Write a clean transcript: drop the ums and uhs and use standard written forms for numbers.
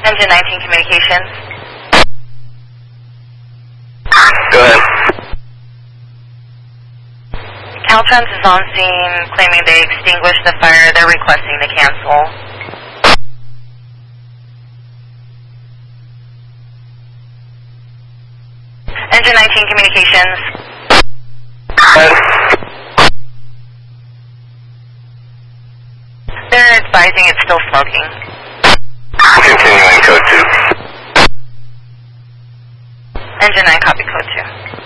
Engine 19 Communications. Go ahead. Caltrans is on scene claiming they extinguished the fire. They're requesting to cancel. Engine 19 Communications. Go ahead. They're advising it's still smoking. Continuing code 2. Engine 9 copy code 2.